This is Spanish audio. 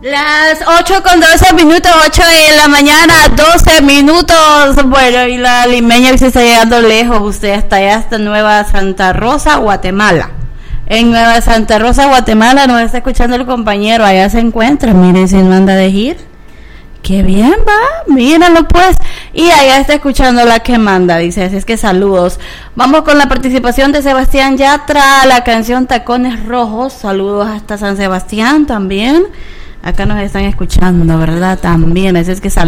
Las 8:12, 8 de la mañana, 12 minutos. Bueno, y la limeña se está llegando lejos. Usted está allá hasta Nueva Santa Rosa, Guatemala. En Nueva Santa Rosa, Guatemala, nos está escuchando el compañero. Allá se encuentra. Mire, si no anda de ir. Qué bien va, míralo pues. Y allá está escuchando la que manda, dice, así es que saludos. Vamos con la participación de Sebastián Yatra, la canción Tacones Rojos. Saludos hasta San Sebastián también. Acá nos están escuchando, ¿verdad? También, así es que saludos.